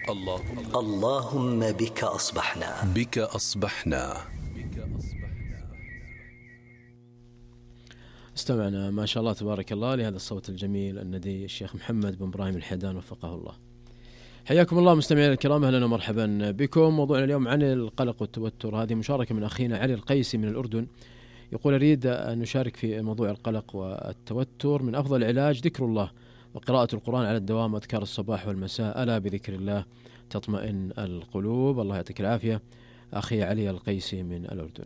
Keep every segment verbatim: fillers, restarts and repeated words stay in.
اللهم اللهم بك أصبحنا بك أصبحنا. استمعنا ما شاء الله تبارك الله لهذا الصوت الجميل الندي الشيخ محمد بن إبراهيم الحيدان وفقه الله. حياكم الله مستمعينا الكرام، أهلا ومرحبا بكم. موضوعنا اليوم عن القلق والتوتر. هذه مشاركة من أخينا علي القيسي من الأردن، يقول أريد أن نشارك في موضوع القلق والتوتر. من أفضل العلاج ذكر الله وقراءة القرآن على الدوام وأذكار الصباح والمساء، ألا بذكر الله تطمئن القلوب. الله يعطيك العافية أخي علي القيسي من الأردن.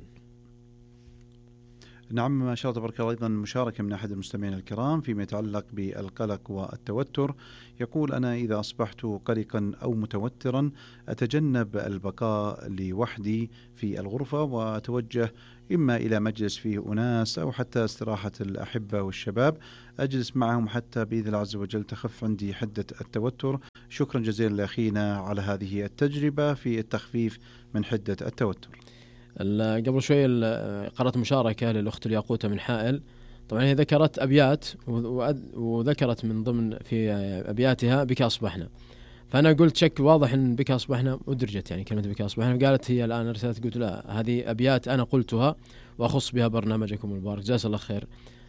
نعم ما شاء الله تبارك الله. أيضا مشاركة من أحد المستمعين الكرام فيما يتعلق بالقلق والتوتر، يقول أنا إذا أصبحت قلقا أو متوترا أتجنب البقاء لوحدي في الغرفة وأتوجه إما إلى مجلس فيه أناس أو حتى استراحة الأحبة والشباب، أجلس معهم حتى بإذن الله عز وجل تخف عندي حدة التوتر. شكرا جزيلا لأخينا على هذه التجربة في التخفيف من حدة التوتر. قبل شوي قرأت مشاركة للأخت الياقوتة من حائل، طبعا هي ذكرت أبيات وذكرت من ضمن في أبياتها بك أصبحنا، فأنا قلت شكل واضح أن بك أصبحنا أدرجت يعني كلمة بك أصبحنا، قالت هي الآن رسالت قلت لا هذه أبيات أنا قلتها وأخص بها برنامجكم المبارك. جزاك الله خير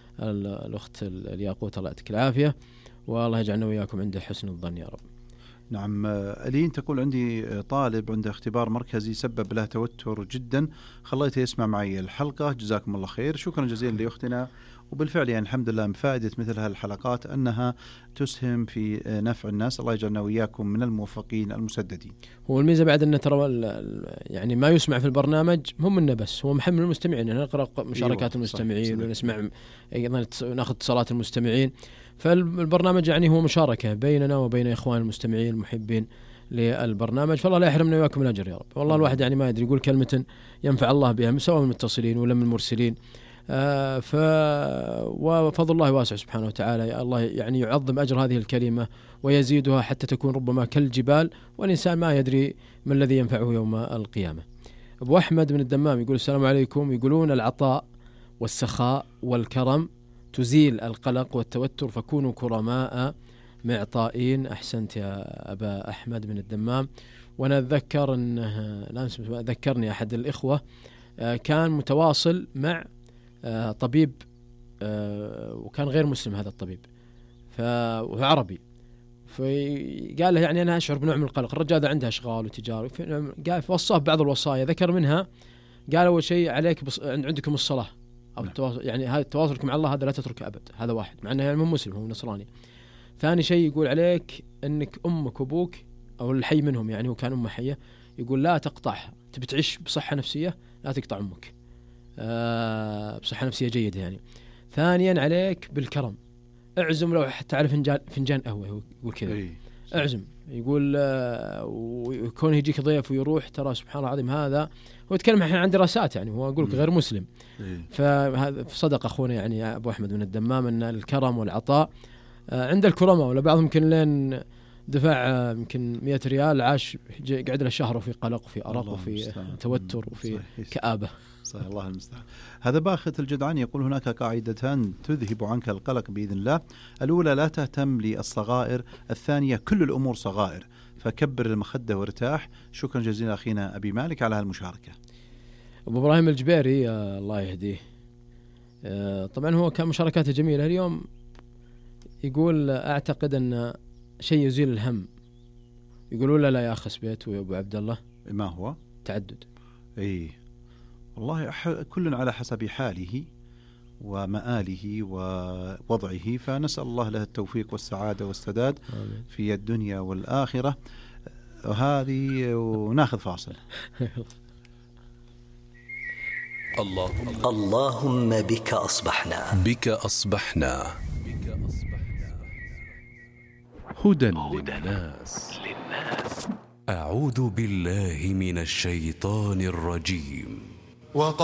الأخت الياقوتة، الله يعطيك العافية والله يجعلنا وياكم عند حسن الظن يا رب. نعم ألين تقول عندي طالب عنده اختبار مركزي سبب له توتر جدا، خليته يسمع معي الحلقة، جزاكم الله خير. شكرا جزيلا لأختنا. وبالفعل يعني الحمد لله من فائدة مثل هالحلقات أنها تسهم في نفع الناس. الله يجعلنا وإياكم من الموفقين المسددين. هو الميزة بعد أن ترى يعني ما يسمع في البرنامج هم منا بس، هو محمل المستمعين، نقرأ مشاركات أيوة المستمعين ونسمع أيضا ناخذ اتصالات المستمعين، فالبرنامج يعني هو مشاركة بيننا وبين إخوان المستمعين المحبين للبرنامج، فالله لا يحرمنا وياكم من الأجر يا رب. والله الواحد يعني ما يدري يقول كلمة ينفع الله بها سواء من المتصلين ولا من المرسلين، آه ف وفضل الله واسع سبحانه وتعالى. الله يعني يعظم أجر هذه الكلمة ويزيدها حتى تكون ربما كالجبال، والإنسان ما يدري ما الذي ينفعه يوم القيامة. أبو أحمد من الدمام يقول السلام عليكم، يقولون العطاء والسخاء والكرم تزيل القلق والتوتر، فكونوا كرماء معطائين. أحسنت يا أبا أحمد من الدمام. وأنا أتذكر أنه لا ذكرني أحد الإخوة كان متواصل مع طبيب وكان غير مسلم هذا الطبيب وهو عربي، فقال له يعني أنا أشعر بنوع من القلق. الرجال هذا عنده أشغال وتجارة، قال فوصاه بعض الوصايا، ذكر منها قال أول شيء عليك بص... عندكم الصلاة أو التواصل، يعني هذا تواصلك مع الله هذا لا تتركه أبد، هذا واحد مع أنه يعني مو مسلم هو نصراني. ثاني شيء يقول عليك أنك أمك وأبوك أو الحي منهم، يعني هو كان أمه حية، يقول لا تقطعها، تبي تعيش بصحة نفسية لا تقطع أمك آه بصحة نفسية جيدة يعني. ثانيا عليك بالكرم، اعزم لو تعرف فنجان فنجان قهوة، يقول كذا اعزم، يقول آه ويكون يجيك ضيف ويروح، ترى سبحان الله العظيم هذا هو يتكلم احنا عن دراسات يعني، هو يقول غير مسلم. فهذا صدق أخونا يعني أبو أحمد من الدمام أن الكرم والعطاء آه عند الكرماء، ولا بعضهم يمكن لين دفع يمكن مئة ريال عاش قعد له شهر وفي قلق وفي أرق وفي توتر وفي صحيح. كآبة. صحيح الله المستعان. هذا باخت الجدعان يقول هناك قاعدتان تذهب عنك القلق بإذن الله. الأولى لا تهتم للصغائر، الثانية كل الأمور صغائر، فكبر المخدة وارتاح. شكرا جزيلا أخينا أبي مالك على هالمشاركة. أبو إبراهيم الجبيري الله يهديه، طبعا هو كان مشاركاته جميلة. اليوم يقول أعتقد أن شيء يزيل الهم، يقولون لا لا يا أخس بيت وأبو عبد الله. ما هو؟ تعدد. إيه والله كل على حسب حاله ومآله ووضعه، فنسأل الله له التوفيق والسعادة والسداد آمين. في الدنيا والآخرة. وهذه وناخذ فاصل. اللهم اللهم بك أصبحنا بك أصبحنا هدى للناس. أعوذ بالله من الشيطان الرجيم.